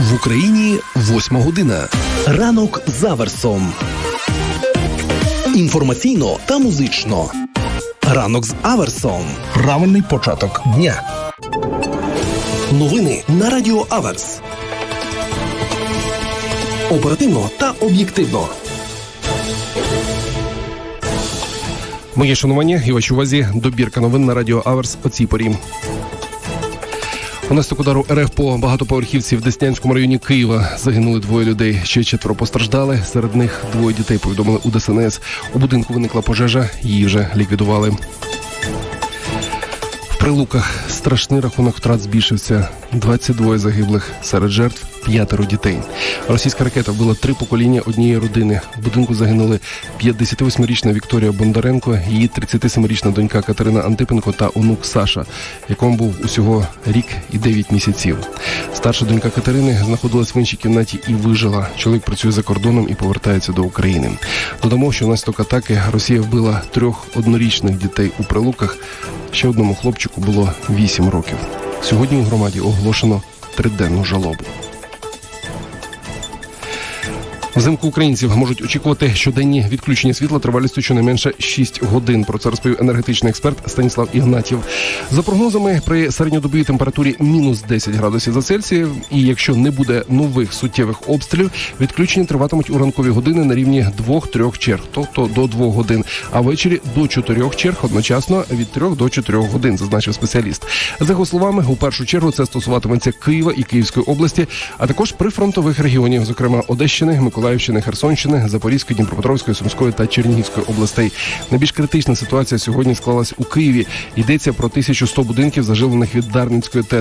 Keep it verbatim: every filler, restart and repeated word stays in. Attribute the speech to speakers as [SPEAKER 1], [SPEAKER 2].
[SPEAKER 1] В Україні восьма година. Ранок з Аверсом. Інформаційно та музично. Ранок з Аверсом. Правильний початок дня. Новини на Радіо Аверс. Оперативно та об'єктивно.
[SPEAKER 2] Моє шанування і вашій увазі добірка новин на Радіо Аверс о цій порі. Унаслідок удару РФ по багатоповерхівці в Деснянському районі Києва загинули двоє людей. Ще четверо постраждали. Серед них двоє дітей, повідомили у ДСНС. У будинку виникла пожежа, її вже ліквідували. В Прилуках страшний рахунок втрат збільшився. двадцять два загиблих. Серед жертв п'ятеро дітей. Російська ракета вбила три покоління однієї родини. В будинку загинули п'ятдесятивосьмирічна Вікторія Бондаренко, її тридцятисемирічна донька Катерина Антипенко та онук Саша, якому був усього рік і дев'ять місяців. Старша донька Катерини знаходилась в іншій кімнаті і вижила. Чоловік працює за кордоном і повертається до України. Додамо, що внаслідок атаки Росія вбила трьох однорічних дітей у Прилуках. Ще одному хлопчику було вісім років. Сьогодні у громаді оголошено триденну жалобу. Взимку українців можуть очікувати щоденні відключення світла тривалістю щонайменше шість годин. Про це розповів енергетичний експерт Станіслав Ігнатів. За прогнозами, при середньодобовій температурі мінус десять градусів за Цельсієм, і якщо не буде нових суттєвих обстрілів, відключення триватимуть у ранкові години на рівні двох-трьох черг, тобто до двох годин, а ввечері до чотирьох черг одночасно від трьох до чотирьох годин, зазначив спеціаліст. За його словами, у першу чергу це стосуватиметься Києва і Київської області, а також прифронтових регіонів, зокрема Одещини, Миколаївщини, Миколаївщини, Херсонщини, Запорізької, Дніпропетровської, Сумської та Чернігівської областей. Найбільш критична ситуація сьогодні склалась у Києві. Йдеться про тисячу сто будинків, зажилених від Дарницької ТЕЦ.